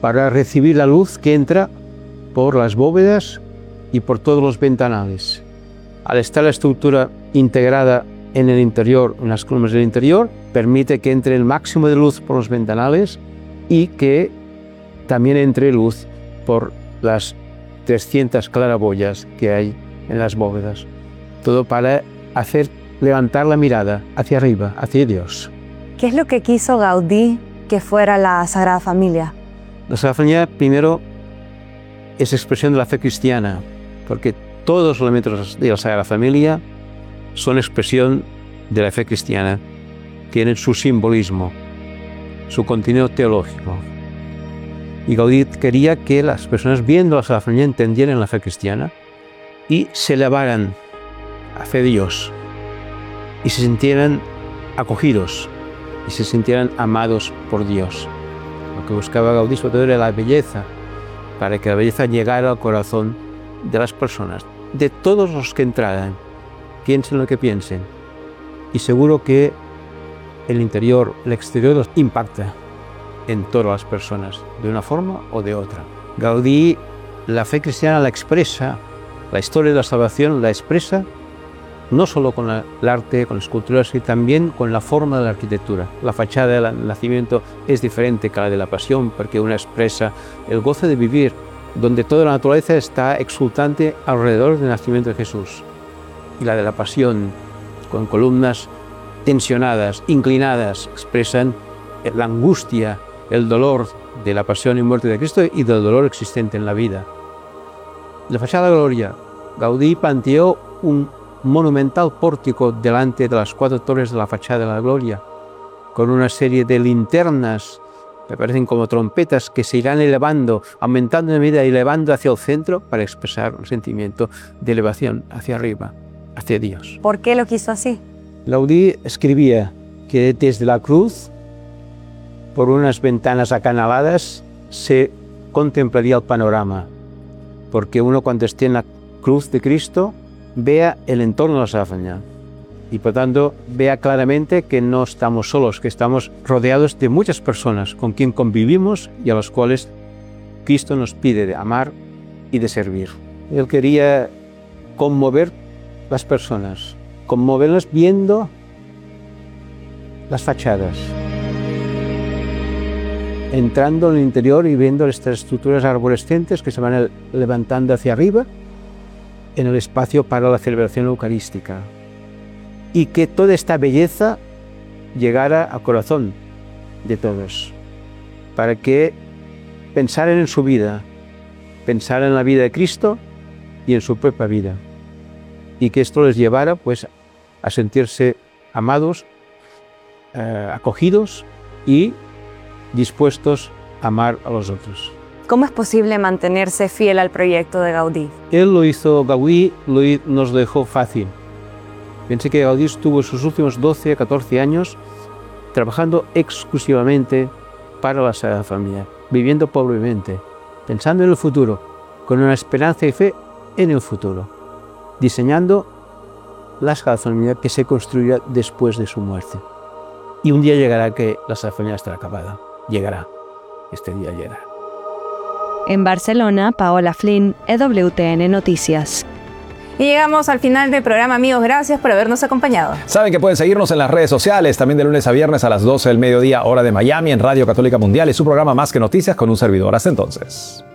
para recibir la luz que entra por las bóvedas y por todos los ventanales. Al estar la estructura integrada en el interior, en las columnas del interior, permite que entre el máximo de luz por los ventanales y que también entre luz por las 300 claraboyas que hay en las bóvedas. Todo para hacer levantar la mirada hacia arriba, hacia Dios. ¿Qué es lo que quiso Gaudí que fuera la Sagrada Familia? La Sagrada Familia, primero, es expresión de la fe cristiana, porque todos los elementos de la Sagrada Familia son expresión de la fe cristiana, tienen su simbolismo, su contenido teológico. Y Gaudí quería que las personas viendo la Sagrada Familia entendieran la fe cristiana y se elevaran hacia Dios y se sintieran acogidos y se sintieran amados por Dios. Lo que buscaba Gaudí sobre todo era la belleza, para que la belleza llegara al corazón de las personas, de todos los que entraran, piensen lo que piensen. Y seguro que el interior, el exterior los impacta en todas las personas, de una forma o de otra. Gaudí, la fe cristiana la expresa, la historia de la salvación la expresa no solo con el arte, con la escultura, sino también con la forma de la arquitectura. La fachada del nacimiento es diferente que la de la pasión, porque una expresa el gozo de vivir, donde toda la naturaleza está exultante alrededor del nacimiento de Jesús. Y la de la pasión, con columnas tensionadas, inclinadas, expresan la angustia, el dolor de la pasión y muerte de Cristo y del dolor existente en la vida. La fachada de la gloria, Gaudí planteó un monumental pórtico delante de las 4 torres de la fachada de la gloria, con una serie de linternas, me parecen como trompetas, que se irán elevando, aumentando en medida y elevando hacia el centro para expresar un sentimiento de elevación hacia arriba, hacia Dios. ¿Por qué lo quiso así? Gaudí escribía que desde la cruz, por unas ventanas acanaladas, se contemplaría el panorama, porque uno cuando esté en la cruz de Cristo vea el entorno de la Sagrada Familia y por tanto vea claramente que no estamos solos, que estamos rodeados de muchas personas con quien convivimos y a las cuales Cristo nos pide de amar y de servir. Él quería conmover las personas, conmoverlas viendo las fachadas, entrando en el interior y viendo estas estructuras arborescentes que se van levantando hacia arriba en el espacio para la celebración eucarística, y que toda esta belleza llegara al corazón de todos, para que pensaran en su vida, pensaran en la vida de Cristo y en su propia vida, y que esto les llevara pues a sentirse amados, acogidos y dispuestos a amar a los otros. ¿Cómo es posible mantenerse fiel al proyecto de Gaudí? Él lo hizo, Gaudí nos lo dejó fácil. Pensé que Gaudí estuvo sus últimos 12 a 14 años trabajando exclusivamente para la Sagrada Familia, viviendo pobremente, pensando en el futuro, con una esperanza y fe en el futuro, diseñando la Sagrada Familia que se construirá después de su muerte. Y un día llegará que la Sagrada Familia estará acabada. Llegará. Este día llegará. En Barcelona, Paola Flynn, EWTN Noticias. Y llegamos al final del programa, amigos. Gracias por habernos acompañado. Saben que pueden seguirnos en las redes sociales, también de lunes a viernes a las 12 del mediodía, hora de Miami, en Radio Católica Mundial y su programa Más que Noticias con un servidor. Hasta entonces.